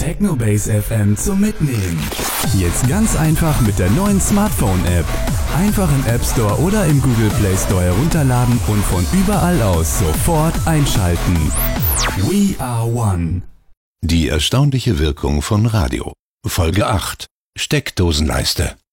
Technobase FM zum Mitnehmen. Jetzt ganz einfach mit der neuen Smartphone-App. Einfach im App Store oder im Google Play Store herunterladen und von überall aus sofort einschalten. We are one. Die erstaunliche Wirkung von Radio. Folge 8. Steckdosenleiste.